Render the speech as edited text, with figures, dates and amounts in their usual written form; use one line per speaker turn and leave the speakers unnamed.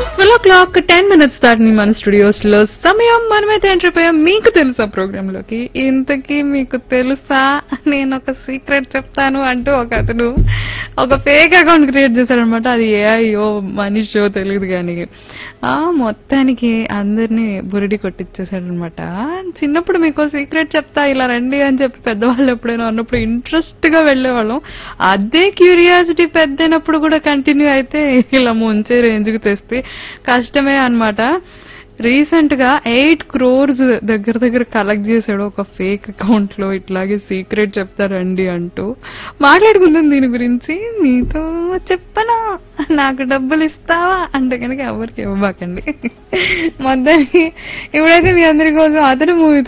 12:10 దాటిని మన స్టూడియోస్ లో సమయం. మనమైతే ఎంటర్ అయిపోయాం మీకు తెలుసా ప్రోగ్రామ్ లోకి. ఇంతకీ మీకు తెలుసా నేను ఒక సీక్రెట్ చెప్తాను అంటూ ఒక అతను ఒక ఫేక్ అకౌంట్ క్రియేట్ చేశారనమాట. అది ఏఐయో మనిషో తెలియదు కానీ మొత్తానికి అందరినీ బురిడి కొట్టించేశాడనమాట. చిన్నప్పుడు మీకు సీక్రెట్ చెప్తా ఇలా రండి అని చెప్పి పెద్దవాళ్ళు ఎప్పుడైనా అన్నప్పుడు ఇంట్రెస్ట్ గా వెళ్లేవాళ్ళం. అదే క్యూరియాసిటీ పెద్దైనప్పుడు కూడా కంటిన్యూ అయితే ఇలా ముంచే రేంజ్ కి తెస్తే కష్టమే అన్నమాట. రీసెంట్ గా 8 crores దగ్గర కలెక్ట్ చేశాడు ఒక ఫేక్ అకౌంట్ లో. ఇట్లాగే సీక్రెట్ చెప్తారండి అంటూ మాట్లాడుకుందాం దీని గురించి. నీతో చెప్పనా, నాకు డబ్బులు ఇస్తావా అంటే కనుక ఎవరికి ఇవ్వబాకండి. మొత్తానికి ఇప్పుడైతే మీ అందరి కోసం అతను మూవీ